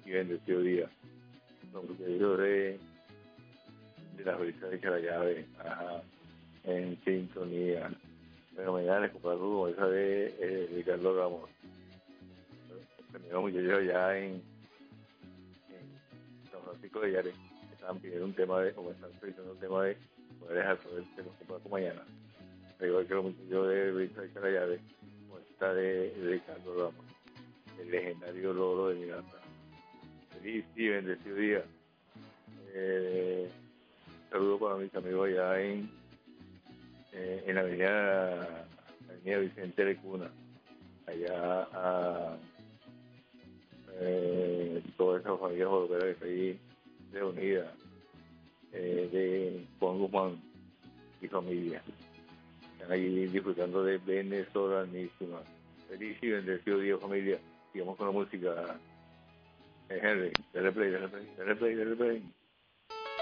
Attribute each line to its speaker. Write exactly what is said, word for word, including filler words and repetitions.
Speaker 1: y bendecido día. Los muchachos de, de la revista de Charallave, ajá, en sintonía. Fenomenales, comparado con esa de eh, Ricardo Ramos. Los muchachos allá en, en San Francisco de Yare estaban pidiendo un tema de, como están pidiendo un tema de poder dejar saber que los comparto mañana. Igual que los muchachos de la revista de Charallave, como esta de, de Ricardo Ramos, el legendario loro de Miranda. Feliz y bendecido día. Eh, saludo para mis amigos allá en, eh, en la avenida, avenida Vicente Lecuna, allá a eh, toda esa familia jodopera que está ahí reunida, eh, de Juan Guzmán y familia. Están allí disfrutando de venezolanísima. Feliz y bendecido día, familia. Sigamos con la música. Eh, Henry, dale play, dale play, dale play, dale play.